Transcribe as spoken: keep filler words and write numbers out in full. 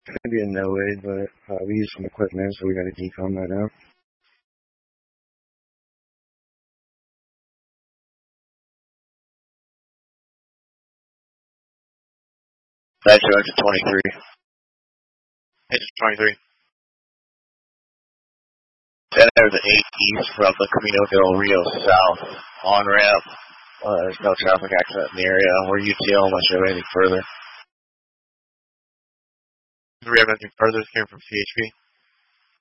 Maybe a no aid, but uh, we use some equipment, so we got to decom that out. That's engine twenty-three. Engine twenty-three. Then there's an eight east from the Camino del Rio south on ramp. Uh, there's no traffic accident in the area. We're U T L unless you have anything further. Do we have anything further that came from C H P?